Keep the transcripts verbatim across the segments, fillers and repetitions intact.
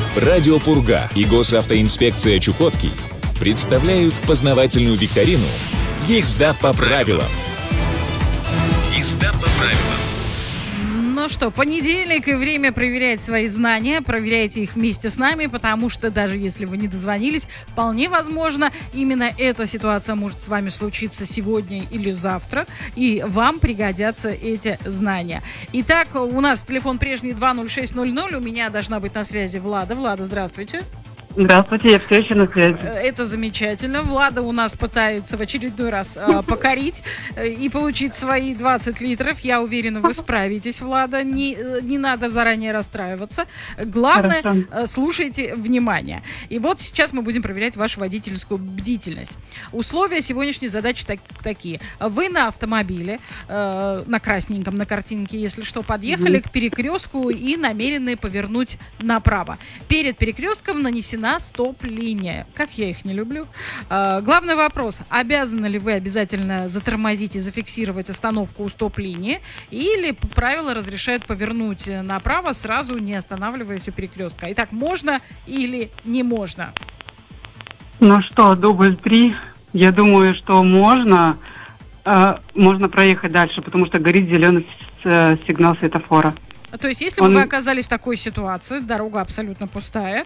Радио Пурга и госавтоинспекция Чукотки представляют познавательную викторину «Езда по правилам». Езда по правилам. Ну что, понедельник, и время проверять свои знания. Проверяйте их вместе с нами, потому что даже если вы не дозвонились, вполне возможно, именно эта ситуация может с вами случиться сегодня или завтра, и вам пригодятся эти знания. Итак, у нас телефон прежний два ноль шесть ноль ноль, у меня должна быть на связи Влада. Влада, здравствуйте. Здравствуйте, я все еще на связи. Это замечательно. Влада у нас пытается в очередной раз э, покорить э, и получить свои двадцать литров. Я уверена, вы справитесь, Влада. Не, не надо заранее расстраиваться. Главное, э, слушайте внимание. И вот сейчас мы будем проверять вашу водительскую бдительность. Условия сегодняшней задачи так, такие. Вы на автомобиле, э, на красненьком, на картинке, если что, подъехали mm-hmm. к перекрестку и намерены повернуть направо. Перед перекрестком нанесена на стоп-линия. Как я их не люблю. А, главный вопрос. Обязаны ли вы обязательно затормозить и зафиксировать остановку у стоп-линии? Или правила разрешают повернуть направо, сразу не останавливаясь у перекрестка? Итак, можно или не можно? Ну что, дубль три. Я думаю, что можно. Э, можно проехать дальше, потому что горит зеленый с, сигнал светофора. То есть, если Он... бы вы оказались в такой ситуации, дорога абсолютно пустая,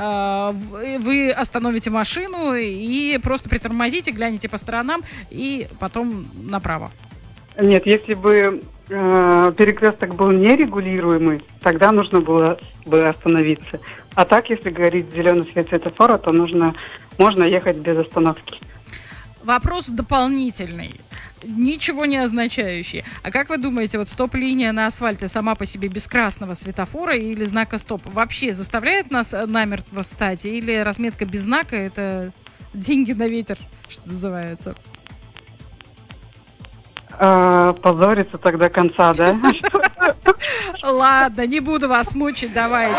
вы остановите машину и просто притормозите, глянете по сторонам и потом направо. Нет, если бы э, перекресток был нерегулируемый, тогда нужно было бы остановиться. А так, если горит зеленый свет светофора, то нужно, можно ехать без остановки. Вопрос дополнительный. Ничего не означающий. А как вы думаете, вот стоп-линия на асфальте сама по себе без красного светофора или знака стоп вообще заставляет нас намертво встать? Или разметка без знака — это деньги на ветер, что называется? А, позориться тогда конца, да? Ладно, не буду вас мучить, давайте.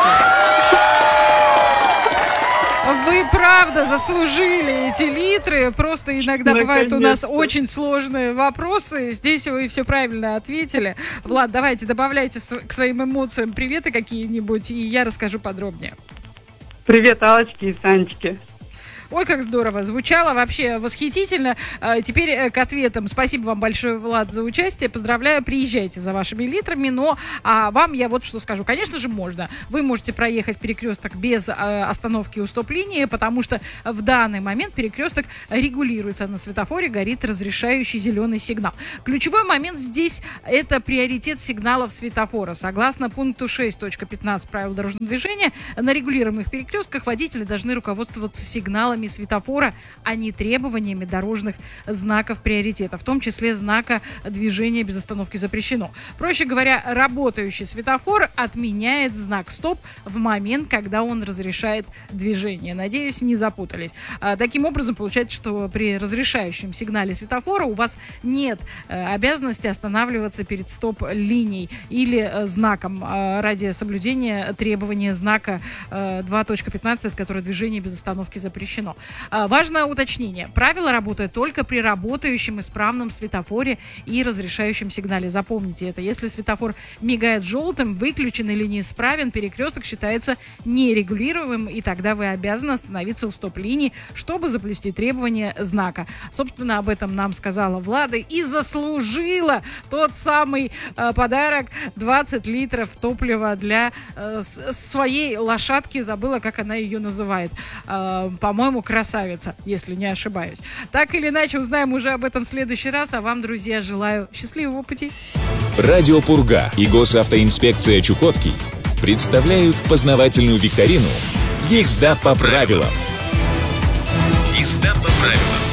Вы, правда, заслужили эти литры. Просто иногда бывают у нас очень сложные вопросы. Здесь вы все правильно ответили. Влад, давайте добавляйте к своим эмоциям приветы какие-нибудь, и я расскажу подробнее. Привет, Аллочки и Санечки. Ой, как здорово. Звучало вообще восхитительно. Теперь к ответам. Спасибо вам большое, Влад, за участие. Поздравляю. Приезжайте за вашими литрами. Но а вам я вот что скажу. Конечно же, можно. Вы можете проехать перекресток без а, остановки у стоп-линии, потому что в данный момент перекресток регулируется. На светофоре горит разрешающий зеленый сигнал. Ключевой момент здесь – это приоритет сигналов светофора. Согласно пункту шесть точка пятнадцать правил дорожного движения, на регулируемых перекрестках водители должны руководствоваться сигналами светофора, а не требованиями дорожных знаков приоритета, в том числе знака движения без остановки запрещено. Проще говоря, работающий светофор отменяет знак стоп в момент, когда он разрешает движение. Надеюсь, не запутались. А, таким образом, получается, что при разрешающем сигнале светофора у вас нет э, обязанности останавливаться перед стоп-линией или э, знаком э, ради соблюдения требования знака э, два точка пятнадцать, который движение без остановки запрещено. Важное уточнение. Правила работают только при работающем исправном светофоре и разрешающем сигнале. Запомните это. Если светофор мигает желтым, выключен или неисправен, перекресток считается нерегулируемым, и тогда вы обязаны остановиться у стоп-линии, чтобы заплести требования знака. Собственно, об этом нам сказала Влада и заслужила тот самый э, подарок двадцать литров топлива для э, своей лошадки. Забыла, как она ее называет. Э, по-моему, красавица, если не ошибаюсь. Так или иначе, узнаем уже об этом в следующий раз. А вам, друзья, желаю счастливого пути. Радио Пурга и госавтоинспекция Чукотки представляют познавательную викторину «Езда по правилам». Езда по правилам.